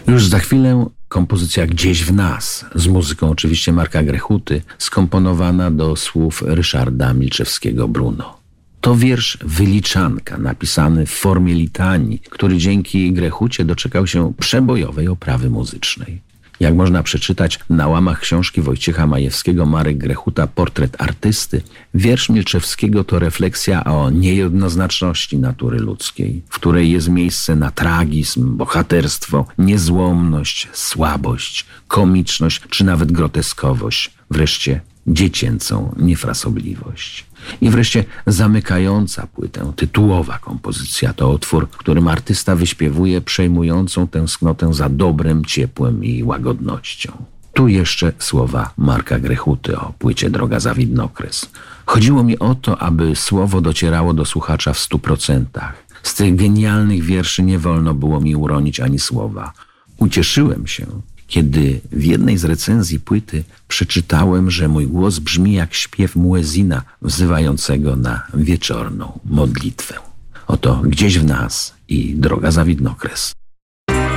Już za chwilę kompozycja Gdzieś w nas, z muzyką oczywiście Marka Grechuty, skomponowana do słów Ryszarda Milczewskiego-Bruno. To wiersz Wyliczanka, napisany w formie litanii, który dzięki Grechucie doczekał się przebojowej oprawy muzycznej. Jak można przeczytać na łamach książki Wojciecha Majewskiego Marek Grechuta Portret artysty, wiersz Milczewskiego to refleksja o niejednoznaczności natury ludzkiej, w której jest miejsce na tragizm, bohaterstwo, niezłomność, słabość, komiczność czy nawet groteskowość, wreszcie dziecięcą niefrasobliwość. I wreszcie zamykająca płytę, tytułowa kompozycja to utwór, w którym artysta wyśpiewuje przejmującą tęsknotę za dobrem, ciepłem i łagodnością. Tu jeszcze słowa Marka Grechuty o płycie Droga za widnokres. Chodziło mi o to, aby słowo docierało do słuchacza w 100%. Z tych genialnych wierszy nie wolno było mi uronić ani słowa. Ucieszyłem się, kiedy w jednej z recenzji płyty przeczytałem, że mój głos brzmi jak śpiew muezina wzywającego na wieczorną modlitwę. Oto Gdzieś w nas i Droga za widnokres.